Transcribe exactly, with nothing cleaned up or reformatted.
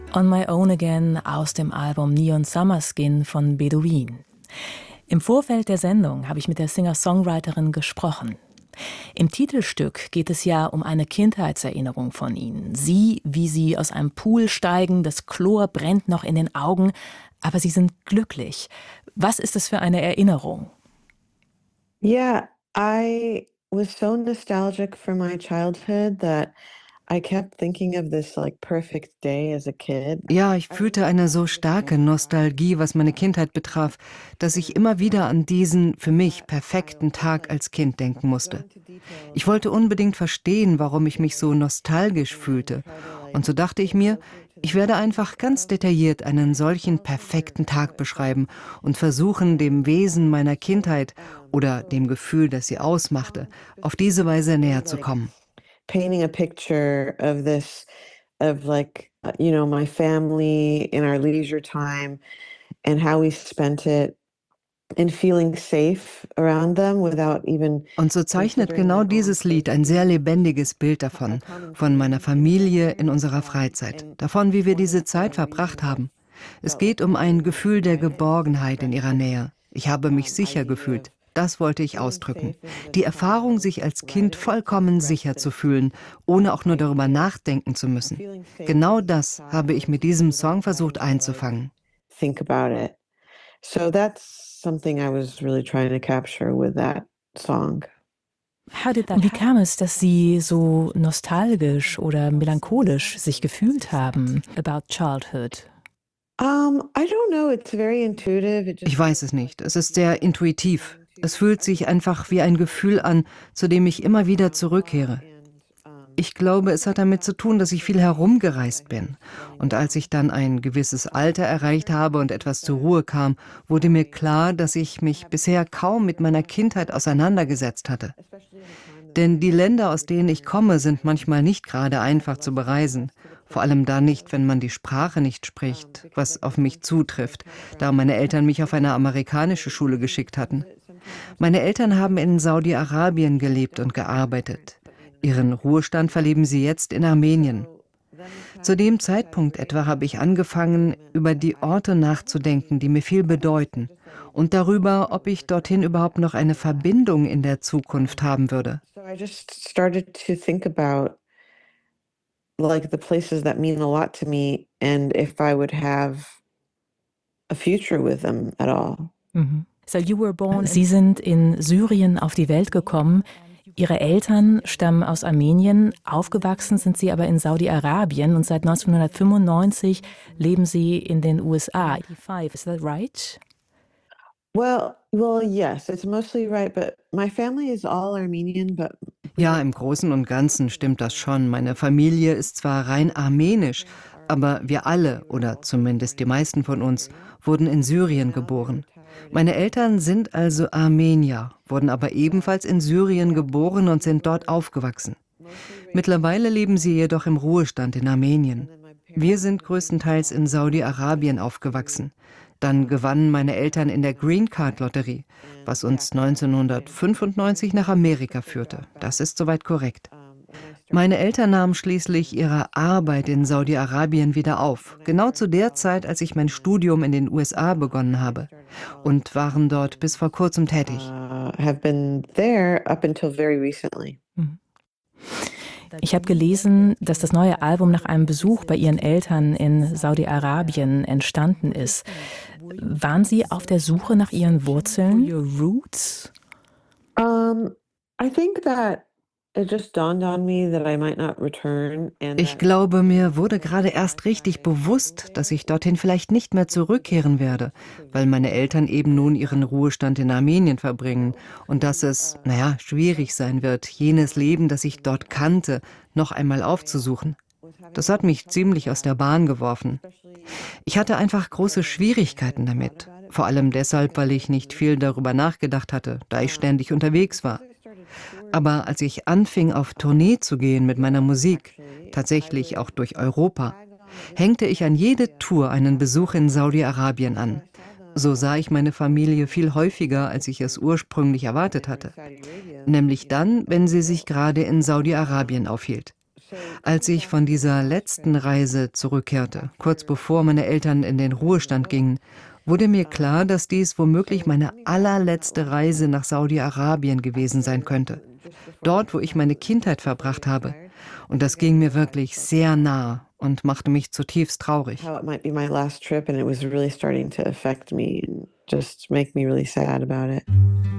On My Own Again aus dem Album Neon Summer Skin von Bedouin. Im Vorfeld der Sendung habe ich mit der Singer-Songwriterin gesprochen. Im Titelstück geht es ja um eine Kindheitserinnerung von ihnen. Sie, wie sie aus einem Pool steigen, das Chlor brennt noch in den Augen, aber sie sind glücklich. Was ist es für eine Erinnerung? Yeah, I was so nostalgic for my childhood that I kept thinking of this like perfect day as a kid. Ja, ich fühlte eine so starke Nostalgie, was meine Kindheit betraf, dass ich immer wieder an diesen für mich perfekten Tag als Kind denken musste. Ich wollte unbedingt verstehen, warum ich mich so nostalgisch fühlte. Und so dachte ich mir, ich werde einfach ganz detailliert einen solchen perfekten Tag beschreiben und versuchen, dem Wesen meiner Kindheit oder dem Gefühl, das sie ausmachte, auf diese Weise näher zu kommen. Painting a picture of this, of like, you know, my family in our leisure time and how we spent it and feeling safe around them without even. Und so zeichnet genau dieses Lied ein sehr lebendiges Bild davon, von meiner Familie in unserer Freizeit, davon, wie wir diese Zeit verbracht haben. Es geht um ein Gefühl der Geborgenheit in ihrer Nähe. Ich habe mich sicher gefühlt. Das wollte ich ausdrücken. Die Erfahrung, sich als Kind vollkommen sicher zu fühlen, ohne auch nur darüber nachdenken zu müssen. Genau das habe ich mit diesem Song versucht einzufangen. Think about it. So that's something I was really trying to capture with that song. Wie kam es, dass Sie so nostalgisch oder melancholisch sich gefühlt haben about childhood? Um, I don't know, it's very intuitive. It just Ich weiß es nicht. Es ist sehr intuitiv. Es fühlt sich einfach wie ein Gefühl an, zu dem ich immer wieder zurückkehre. Ich glaube, es hat damit zu tun, dass ich viel herumgereist bin. Und als ich dann ein gewisses Alter erreicht habe und etwas zur Ruhe kam, wurde mir klar, dass ich mich bisher kaum mit meiner Kindheit auseinandergesetzt hatte. Denn die Länder, aus denen ich komme, sind manchmal nicht gerade einfach zu bereisen. Vor allem dann nicht, wenn man die Sprache nicht spricht, was auf mich zutrifft, da meine Eltern mich auf eine amerikanische Schule geschickt hatten. Meine Eltern haben in Saudi-Arabien gelebt und gearbeitet. Ihren Ruhestand verleben sie jetzt in Armenien. Zu dem Zeitpunkt etwa habe ich angefangen, über die Orte nachzudenken, die mir viel bedeuten und darüber, ob ich dorthin überhaupt noch eine Verbindung in der Zukunft haben würde. So I just started to think about like the places that mean a lot to me and if I would have a future with them at all. Mhm. So you were born Sie sind in Syrien auf die Welt gekommen. Ihre Eltern stammen aus Armenien, aufgewachsen sind Sie aber in Saudi-Arabien und seit neunzehnhundertfünfundneunzig leben Sie in den U S A. Is that right? Well, well, yes, it's mostly right, but my family is all Armenian, but Ja, im Großen und Ganzen stimmt das schon. Meine Familie ist zwar rein armenisch, aber wir alle, oder zumindest die meisten von uns, wurden in Syrien geboren. Meine Eltern sind also Armenier, wurden aber ebenfalls in Syrien geboren und sind dort aufgewachsen. Mittlerweile leben sie jedoch im Ruhestand in Armenien. Wir sind größtenteils in Saudi-Arabien aufgewachsen. Dann gewannen meine Eltern in der Green Card Lotterie, was uns neunzehnhundertfünfundneunzig nach Amerika führte. Das ist soweit korrekt. Meine Eltern nahmen schließlich ihre Arbeit in Saudi-Arabien wieder auf, genau zu der Zeit, als ich mein Studium in den U S A begonnen habe, und waren dort bis vor kurzem tätig. uh, have been there up until very recently. Ich habe gelesen, dass das neue Album nach einem Besuch bei Ihren Eltern in Saudi-Arabien entstanden ist. Waren Sie auf der Suche nach Ihren Wurzeln? Your roots? Um, I think that it just dawned on me that I might not return and Ich that glaube, mir wurde gerade erst richtig bewusst, dass ich dorthin vielleicht nicht mehr zurückkehren werde, weil meine Eltern eben nun ihren Ruhestand in Armenien verbringen und dass es, naja, schwierig sein wird, jenes Leben, das ich dort kannte, noch einmal aufzusuchen. Das hat mich ziemlich aus der Bahn geworfen. Ich hatte einfach große Schwierigkeiten damit, vor allem deshalb, weil ich nicht viel darüber nachgedacht hatte, da ich ständig unterwegs war. Aber als ich anfing, auf Tournee zu gehen mit meiner Musik, tatsächlich auch durch Europa, hängte ich an jede Tour einen Besuch in Saudi-Arabien an. So sah ich meine Familie viel häufiger, als ich es ursprünglich erwartet hatte. Nämlich dann, wenn sie sich gerade in Saudi-Arabien aufhielt. Als ich von dieser letzten Reise zurückkehrte, kurz bevor meine Eltern in den Ruhestand gingen, wurde mir klar, dass dies womöglich meine allerletzte Reise nach Saudi-Arabien gewesen sein könnte. Dort, wo ich meine Kindheit verbracht habe. Und das ging mir wirklich sehr nah und machte mich zutiefst traurig. How it might be my last trip and it was really starting to affect me and just make me really sad about it.